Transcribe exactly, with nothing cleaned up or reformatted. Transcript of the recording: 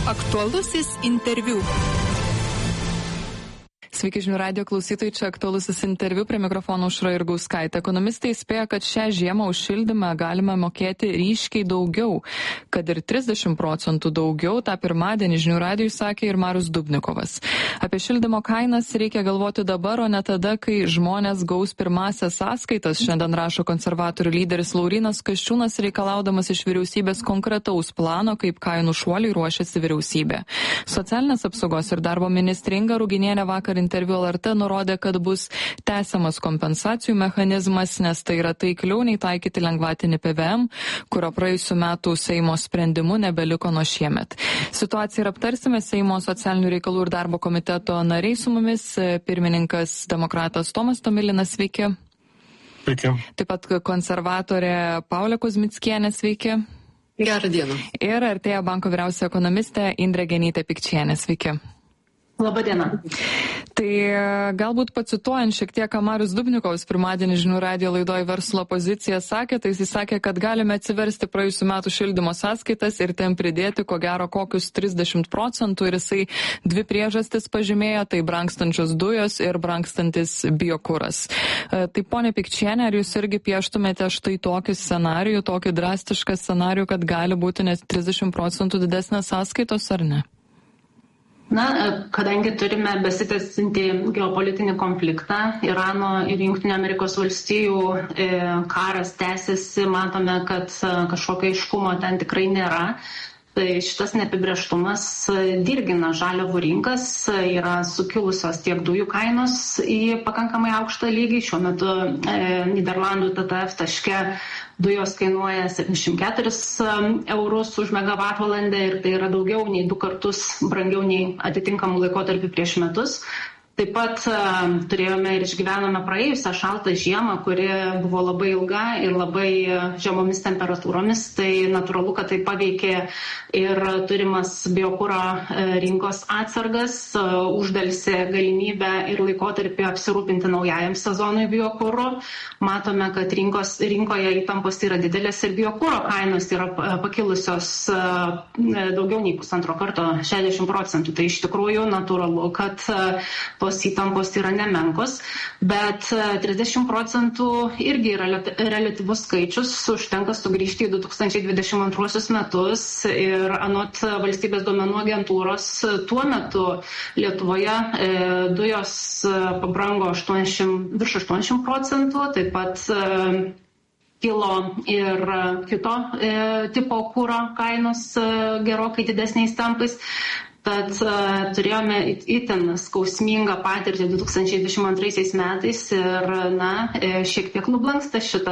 Aktualusis interviu. Sveiki žinių radijo klausytojai, čia aktualusis interviu, prie mikrofono Aušra Jurgauskaitė. Ekonomistai įspėja, kad šią žiemą už šildymą galime mokėti ryškiai daugiau, kad ir trisdešimt procentų daugiau, tą pirmadienį žinių radijui sakė ir Marius Dubnikovas. Apie šildymo kainas reikia galvoti dabar, o ne tada, kai žmonės gaus pirmąsias sąskaitas. Šiandien rašo konservatorių lyderis Laurynas Kasčiūnas, reikalaudamas iš vyriausybės konkretaus plano, kaip kainų šuoliai ruošiasi vyriausybė. Socialinės apsaugos ir darbo ministrė Inga Ruginienė vakar interviu L R T nurodė, kad bus tęsiamas kompensacijų mechanizmas, nes tai yra taikliau nei taikyti lengvatinį P V M, kurio praėjusiu metu Seimo sprendimu nebeliko nuo šiemet. Situaciją ir aptarsime. Seimo socialinių reikalų ir darbo komiteto nariai su mumis, pirmininkas demokratas Tomas Tomilinas, sveiki. Sveiki. Taip pat konservatorė Paulė Kuzmickienė, sveiki. Gerą dieną. Ir Artėja banko vyriausia ekonomistė Indrė Genytė Pikčienė, sveiki. Labą dieną. Tai galbūt pacituojant šiek tiek, ką Marius Dubnikovas pirmadienį žinių radijo laidoje Verslo pozicija sakė, tai jis sakė, kad galime atsiversti praėjusių metų šildymo sąskaitas ir ten pridėti ko gero kokius trisdešimt procentų, ir jisai dvi priežastis pažymėjo, tai brangstančios dujos ir brangstantis biokuras. Tai ponia Pikčienė, ar jūs irgi pieštumėte štai tokį scenarijų, tokį drastišką scenarijų, kad gali būti net trisdešimt procentų didesnės sąskaitos ar ne? Na, kadangi turime besitęsiantį geopolitinį konfliktą, Irano ir Jungtinių Amerikos valstijų e, karas tęsiasi, matome, kad kažkokio aiškumo ten tikrai nėra. Tai šitas neapibrėžtumas dirgina žaliavų rinkas, yra sukilusios tiek dujų kainos į pakankamai aukštą lygį. Šiuo metu e, Niderlandų T T F taške dujos kainuoja septyniasdešimt keturis eurus už megavatvalandę ir tai yra daugiau nei du kartus brangiau nei atitinkamų laikotarpių prieš metus. Taip pat uh, turėjome ir išgyvenome praėjusią šaltą žiemą, kuri buvo labai ilga ir labai žemomis temperatūromis. Tai natūralu, kad tai paveikė ir turimas biokuro rinkos atsargas, uh, uždelsė galimybę ir laikotarpį apsirūpinti naujajam sezonui biokuro. Matome, kad rinkos, rinkoje įtampos yra didelės ir biokuro kainos yra pakilusios uh, daugiau nei pusantro karto, šešiasdešimt procentų. Tai iš tikrųjų natūralu, kad uh, tos įtampos yra nemenkos, bet trisdešimt procentų irgi yra reliatyvus skaičius, užtenka sugrįžti į du tūkstančiai dvidešimt antruosius metus ir anot valstybės duomenų agentūros tuo metu Lietuvoje e, dujos pabrango aštuoniasdešimt, virš aštuoniasdešimt procentų, taip pat e, kilo ir kito e, tipo kuro kainos e, gerokai didesniais tempais. Tad uh, turėjome itin skausmingą patirtį du tūkstančiai dvidešimt antraisiais metais ir, na, šiek tiek nublanksta šita